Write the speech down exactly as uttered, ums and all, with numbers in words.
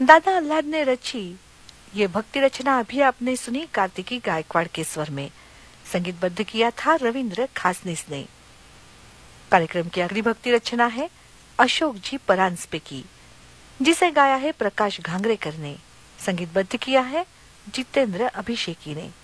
दादा अल्लाद ने रची ये भक्ति रचना अभी आपने सुनी कार्तिकी गायकवाड़ के स्वर में। संगीतबद्ध किया था रविंद्र खासनीस ने। कार्यक्रम की अगली भक्ति रचना है अशोक जी परांजपे की, जिसे गाया है प्रकाश घांगरेकर ने। संगीतबद्ध किया है जितेंद्र अभिषेकी ने।